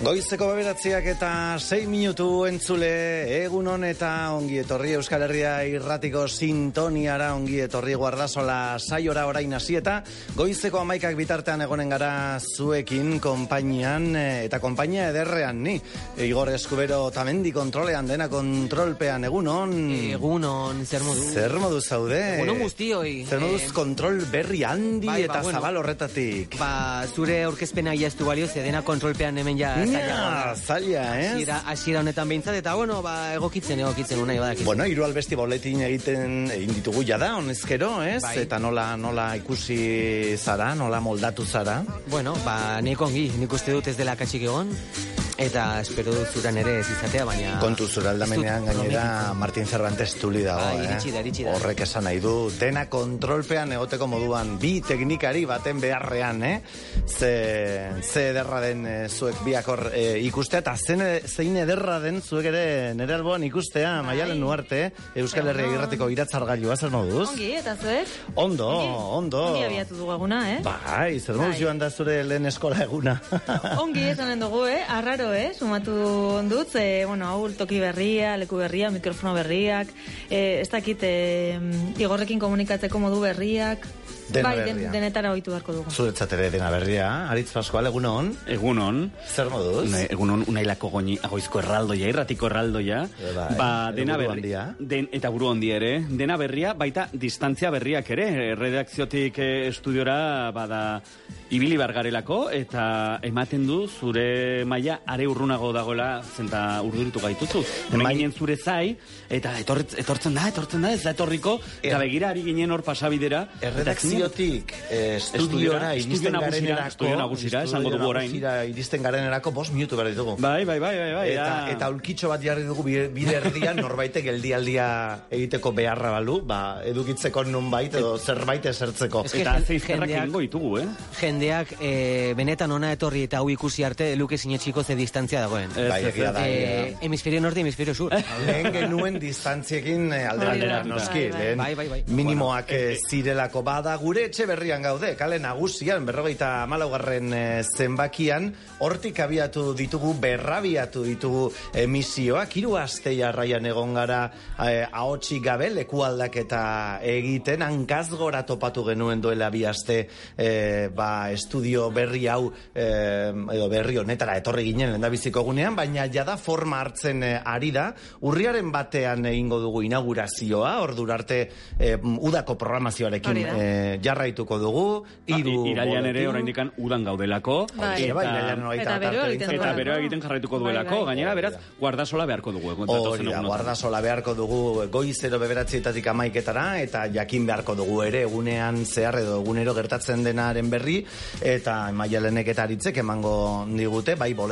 Goizeko 9 eta 6 minutu entzule, egunon eta ongi etorri Euskal Herria irratiko sintoniara, ongi etorri Guardasola saiora orain hasi eta goizeko 11 bitartean egonen gara zuekin konpainian eta konpainia ederrean ni. Igor Eskubero tamendi kontrolean dena kontrolpean egunon. Egunon, zer moduz? Zer moduz zaude? Egunon guztioi. Zer moduz kontrol berri handi eta zabal horretatik. Zure aurkezpena jaztu balio, dena kontrolpean hemen ja zaila, Hasiera honetan behintzat, eta egokitzen unai badakit. Bueno, hiru albesti boletin egin ditugu jada, honezkero, ez? Bai. Eta nola ikusi zara, nola moldatu zara? Bueno, nik ongi, nik uste dut ez dela katxik egon, eta espero dut zuran ere ez izatea, baina... Kontu zura aldamenean gainera Martin Cervantes tuli dago, iritsi da. Horrek esan nahi du, dena kontrolpean egoteko moduan, bi teknikari baten beharrean, ze ederra den zuek biak hor ikustea, eta zein ederra den zuek ere nire alboan ikustea, Maialen Nuarte, Euskal Herria irratiko iratzargailua, zer moduz? Ongi, eta zuek? Ondo. Ongi abiatu dugu eguna, Bai, zer moduz joan da zure lehen eskola eguna? Ongi esanen dugu, arraro, sumatu dut, hau toki berria, leku berria, mikrofono berriak, ez dakit, Igorrekin komunikatzeko modu berriak, denetara ohitu beharko dugu. Zuretzat ere dena berria, Aritz Pascual, egunon? Egunon. Zer moduz? Egunon, unailako agoizko erraldoia, irratiko erraldoia. Dena berria. Eta buru handi ere. Dena berria, baita distantzia berriak ere. Redakziotik estudiora bada ibili bargarelako, eta ematen du zure maila are urrunago dagoela zenta urduritu gaituzu. Hemen ginen zure zai, eta etortzen da, ez da etorriko, eta begira ari ginen hor pasabidera. Redakziotik estudiora iristen garenerako, estudio nagusira, esango dugu orain. Iristen garenerako 5 minutu behar ditugu. Bai. Eta ulkitxo bat jarri dugu bide erdian, norbaitek geldialdia egiteko beharra balu, edukitzeko nonbait edo zerbait esertzeko. Eta zeizkerrak egingo ditugu, Jendeak benetan ona etorri eta hau ikusi arte luke sinetxiko ze distantzia dagoen. Hemisferio norte, hemisferio sur. Lehen genuen distantziekin aldera noski. Minimoak zirelako bada gure etxe berrian gaude, kale nagusian, 54. Zenbakian, hortik abiatu ditugu, berrabiatu ditugu emisioak, 3 aste jarraian egon gara ahotsik gabe, leku aldaketa egiten, hankaz gora topatu genuen duela 2 aste estudio berri hau edo berri honetara etorri ginen lehendabiziko egunean, baina jada forma hartzen ari da. Urriaren batean egingo dugu inaugurazioa, ordura arte udako programazioarekin jarraituko dugu. Irailean ere oraindikan udan gaudelako. Eta beroa egiten jarraituko duelako. Gainera, beraz, Guardasola beharko dugu. Guardasola beharko dugu goizero 9:00 11:00 eta jakin beharko dugu ere egunean zehar edo egunero gertatzen denaren berri, eta Maialenek eta Aritzek emango digute, bai